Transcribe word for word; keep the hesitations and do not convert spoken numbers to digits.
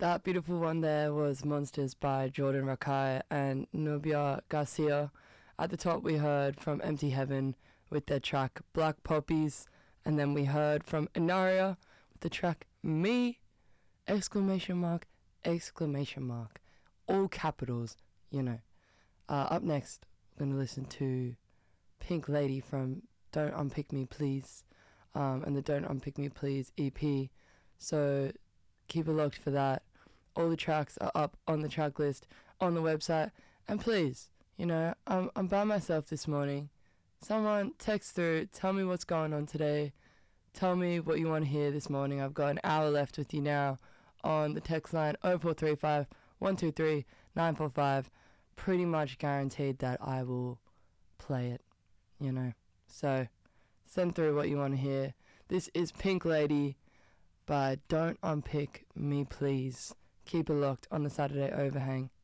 That beautiful one there was Monsters by Jordan Rakai and Nubia Garcia. At the top we heard from Empty Heaven with their track Black Poppies, and then we heard from Inaria with the track Me! Exclamation mark, exclamation mark. All capitals, you know. Uh, up next, we're going to listen to Pink Lady from Don't Unpick Me Please, um, and the Don't Unpick Me Please E P. So keep it locked for that. All the tracks are up on the track list on the website. And please, you know, I'm, I'm by myself this morning. Someone text through, tell me what's going on today. Tell me what you want to hear this morning. I've got an hour left with you now on the text line oh four three five, one two three, nine four five. Pretty much guaranteed that I will play it, you know. So send through what you want to hear. This is Pink Lady by Don't Unpick Me Please. Keep it locked on the Saturday Overhang.